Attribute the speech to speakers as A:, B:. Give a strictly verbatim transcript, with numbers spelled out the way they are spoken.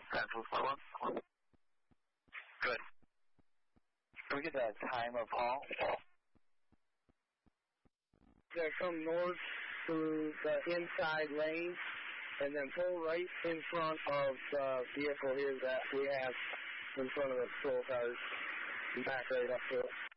A: Good. Can we get that time of haul?
B: They're from north through the inside lane, and then pull right in front of the vehicle here that we have in front of the patrol cars. Back right up to it.